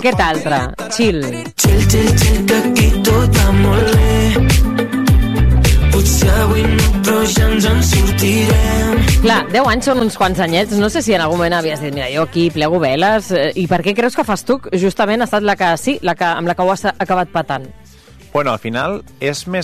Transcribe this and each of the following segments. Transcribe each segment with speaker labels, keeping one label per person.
Speaker 1: Aquest altre, Chill.
Speaker 2: Chill, chill, chill, que aquí tot va molt bé. Potser avui no, però ja ens en sortirem.
Speaker 1: Clar, 10 anys són uns quants anyets. No sé si en algun moment havies dit, mira, jo aquí plego veles. I per què creus que FASTUC justament ha estat amb la que ho has acabat patant?
Speaker 3: Bueno, al final és més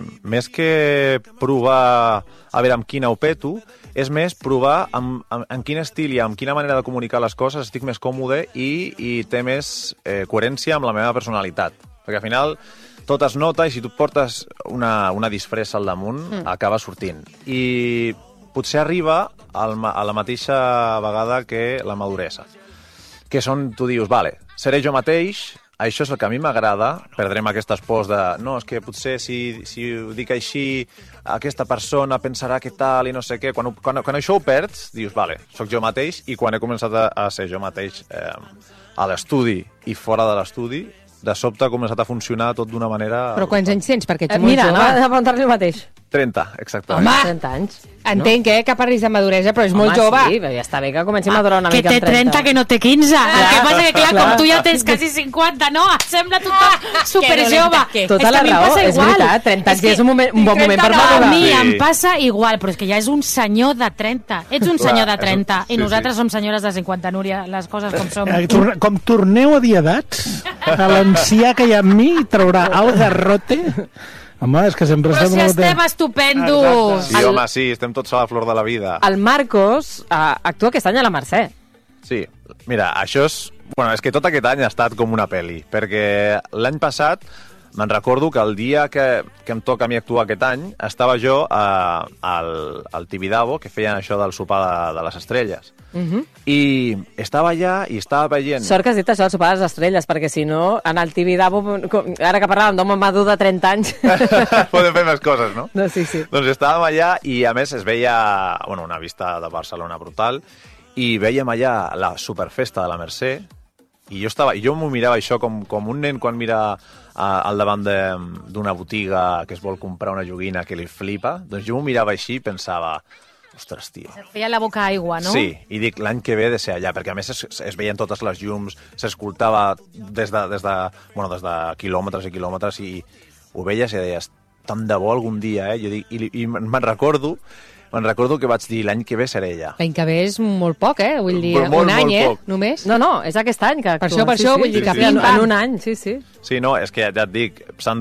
Speaker 3: que provar a veure amb quina ho peto, és més provar en quin estil i amb quina manera de comunicar les coses estic més còmode i té més coherència amb la meva personalitat. Perquè al final tot es nota i si tu portes una disfressa al damunt, acaba sortint. I potser arriba a la mateixa vegada que la maduresa. Que són, tu dius, vale, seré jo mateix, això és el que a mi m'agrada, perdrem aquestes pors de no, és que potser si ho dic així aquesta persona pensarà que tal i no sé què. Quan això ho perds, dius, vale, sóc jo mateix, i quan he començat a ser jo mateix a l'estudi i fora de l'estudi, de sobte ha començat a funcionar tot d'una manera...
Speaker 4: Però quants anys tens? Perquè ets molt
Speaker 1: Mira,
Speaker 4: jove.
Speaker 1: anava a preguntar-li el mateix.
Speaker 3: 30, exactament.
Speaker 4: Home!
Speaker 1: 30 anys.
Speaker 4: Entenc, que parlis de maduresa, però és molt jove.
Speaker 1: Sí, ja està bé que comenci a madurar una
Speaker 5: que
Speaker 1: mica
Speaker 5: té 30, que no té 15. El que passa que, clar, com tu ja tens quasi 50, no? Et sembla tothom superjove.
Speaker 1: Tota la raó, és veritat. 30 anys és un bon moment per madurar.
Speaker 5: A mi em passa igual, però és que ja és un senyor de 30. Ets un senyor de 30 i nosaltres som senyores de 50, Núria, les coses com som.
Speaker 6: Com torneu a dir edats, l'ancià que hi ha en mi traurà el garrote... Home, és que sempre
Speaker 5: Però si estem estupendos!
Speaker 3: Sí, home, sí, estem tots a la flor de la vida.
Speaker 1: El Marcos actua aquest any a la Mercè.
Speaker 3: Sí, mira, això és... Bueno, és que tot aquest any ha estat com una pel·li, perquè l'any passat me'n recordo que el dia que em toca a mi actuar aquest any estava jo al Tibidabo, que feien això del sopar de les estrelles. I estava allà i estava veient...
Speaker 1: Sort que has dit això del sopar de les estrelles, perquè si no, en el Tibidabo, ara que parlàvem d'home madur de 30 anys...
Speaker 3: Podem fer més coses, no?
Speaker 1: No, sí, sí.
Speaker 3: Doncs estàvem allà i, a més, es veia una vista de Barcelona brutal i veiem allà la superfesta de la Mercè i jo m'ho mirava això com un nen quan mira al davant d'una botiga que es vol comprar una joguina que li flipa. Doncs jo m'ho mirava així i pensava, ostres, tio.
Speaker 5: Et feia la boca aigua, no?
Speaker 3: Sí, i dic, l'any que ve he de ser allà, perquè a més es veien totes les llums, s'escoltava des de quilòmetres i quilòmetres i ho veies i deies, tant de bo algun dia, Jo dic, i me'n recordo que vaig dir, l'any que ve seré allà.
Speaker 4: L'any que ve és molt poc, Vull dir,
Speaker 3: Molt,
Speaker 4: un any,
Speaker 3: molt poc.
Speaker 4: Només.
Speaker 1: No, és aquest any que actua.
Speaker 4: Per això, vull dir que
Speaker 1: en un any, sí.
Speaker 3: Sí, no, és que ja et dic, s'han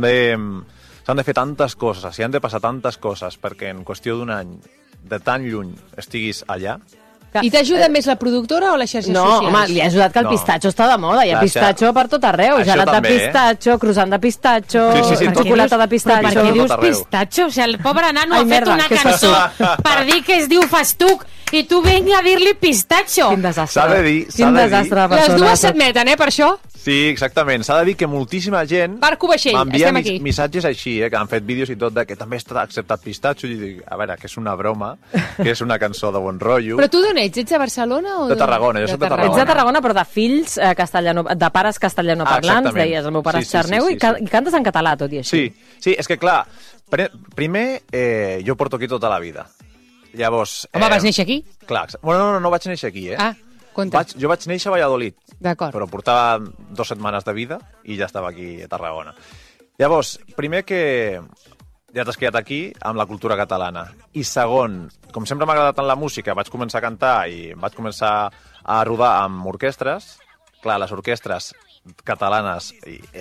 Speaker 3: de fer tantes coses, s'hi han de passar tantes coses perquè en qüestió d'un any, de tan lluny, estiguis allà.
Speaker 4: I t'ajuda més la productora o les xarxes socials?
Speaker 1: No, home, li ha ajudat que el pistatxo està de moda. Hi ha pistatxo per tot arreu. Gelat de pistatxo, croissant de pistatxo, xocolata de pistatxo.
Speaker 5: Per què dius pistatxo? O sigui, el pobre nano ha fet una cançó per dir que es diu FASTUC i tu vinc a dir-li pistatxo.
Speaker 1: Quin desastre.
Speaker 3: S'ha de dir.
Speaker 1: Quin desastre de persona.
Speaker 4: Les dues s'admeten, per això?
Speaker 3: Sí, exactament. S'ha de dir que moltíssima gent
Speaker 4: Marco Vaixell,
Speaker 3: m'envia
Speaker 4: estem aquí.
Speaker 3: missatges així, que han fet vídeos i tot, de que també està acceptat pistatxo, i dic, a veure, que és una broma, que és una cançó de bon rotllo.
Speaker 4: Però tu d'on ets? Ets de Barcelona o
Speaker 3: de Tarragona? Jo soc de Tarragona.
Speaker 1: Ets de Tarragona, però de fills de pares castellanoparlants, deies, el meu pare és xarneu, i cantes en català, tot i així.
Speaker 3: Sí, és que clar, primer jo porto aquí tota la vida. Llavors...
Speaker 4: Home, vas néixer aquí?
Speaker 3: Clar, bueno, no vaig néixer aquí,
Speaker 4: Ah, compte.
Speaker 3: Jo vaig néixer a Valladolid,
Speaker 4: D'acord.
Speaker 3: però portava 2 setmanes de vida i ja estava aquí a Tarragona. Llavors, primer que ja t'has quedat aquí amb la cultura catalana. I segon, com sempre m'ha agradat tant la música, vaig començar a cantar i vaig començar a rodar amb orquestres. Clar, les orquestres catalanes,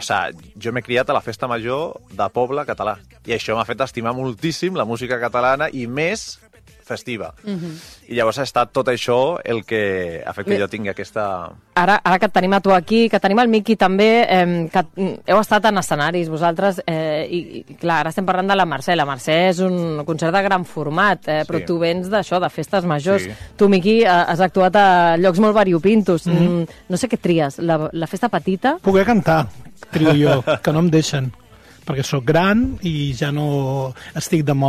Speaker 3: jo m'he criat a la festa major de poble català. I això m'ha fet estimar moltíssim la música catalana i més festiva. I llavors ha estat tot això el que ha fet que jo tingui aquesta...
Speaker 1: Ara que et tenim a tu aquí, que tenim el Miqui també, que heu estat en escenaris vosaltres, i clar, ara estem parlant de la Mercè. La Mercè és un concert de gran format, però tu vens d'això, de festes majors.
Speaker 3: Sí.
Speaker 1: Tu, Miqui, has actuat a llocs molt variopintos. No sé què tries, la festa petita?
Speaker 6: Poder cantar, trio jo, que no em deixen, perquè sóc gran i ja no estic de moda.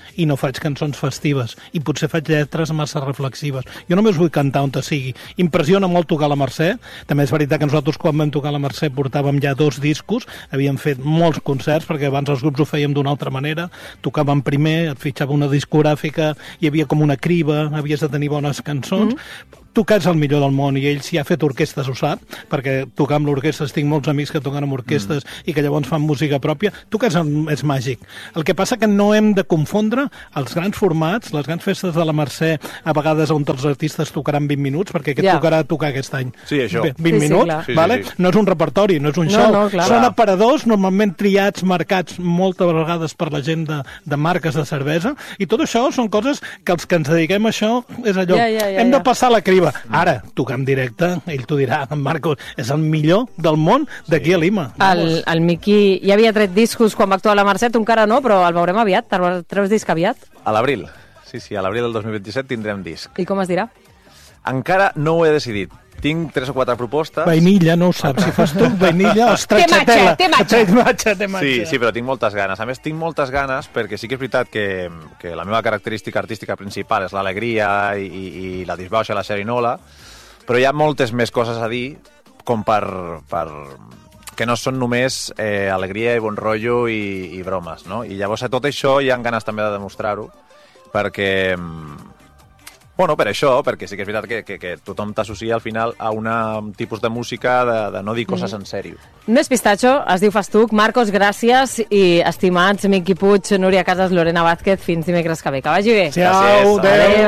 Speaker 6: i no faig cançons festives, i potser faig lletres massa reflexives. Jo només vull cantar on te sigui. Impressiona molt tocar la Mercè. També és veritat que nosaltres quan vam tocar la Mercè portàvem ja 2 discos, havíem fet molts concerts, perquè abans els grups ho fèiem d'una altra manera, tocàvem primer, et fitxava una discogràfica, hi havia com una criba, havies de tenir bones cançons, tocar és el millor del món, i ell, si ha fet orquestres, ho sap, perquè tocar amb l'orquestra, tinc molts amics que toquen amb orquestres i que llavors fan música pròpia, tocar és màgic. El que passa que no hem de confondre els grans formats, les grans festes de la Mercè, a vegades on els artistes tocaran 20 minuts, perquè aquest tocarà tocar aquest any.
Speaker 3: Sí, això.
Speaker 6: 20 minuts,
Speaker 1: clar.
Speaker 6: vale?
Speaker 3: Sí.
Speaker 6: No és un repertori, no és un show.
Speaker 1: No, clar.
Speaker 6: Són aparadors, normalment triats, marcats moltes vegades per la gent de marques de cervesa, i tot això són coses que els que ens dediquem a això és allò. Hem de passar la criba. Ara, tocar en directe, ell t'ho dirà, en Marcos, és el millor del món d'aquí a Lima.
Speaker 1: El Miqui ja havia tret discos quan va actuar a la Mercè, tu encara no, però el veurem aviat. Treus disc aviat?
Speaker 3: A l'abril. Sí, a l'abril del 2027 tindrem disc.
Speaker 1: I com es dirà?
Speaker 3: Encara no ho he decidit. Tinc 3 o 4 propostes.
Speaker 6: Vainilla, no ho saps. Si fas tu vainilla, ostres, xatela.
Speaker 4: Té matxa.
Speaker 3: Sí, però tinc moltes ganes. A més, tinc moltes ganes perquè sí que és veritat que la meva característica artística principal és l'alegria i la disbauxa, la xerinola, però hi ha moltes més coses a dir com per que no són només alegria i bon rotllo i bromes, no? I llavors a tot això hi ha ganes també de demostrar-ho, perquè... Bueno, per això, perquè sí que és veritat que tothom t'associa al final a un tipus de música de no dir coses en sèrio.
Speaker 1: No és pistatxo, es diu Festuc. Marcos, gràcies, i estimats Miqui Puig, Núria Casas, Lorena Vázquez, fins dimecres que ve. Que vagi bé.
Speaker 6: Ciao, adéu.